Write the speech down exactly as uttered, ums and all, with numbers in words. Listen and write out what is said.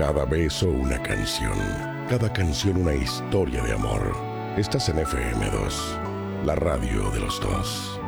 Cada beso una canción, cada canción una historia de amor. Estás en F M dos, la radio de los dos.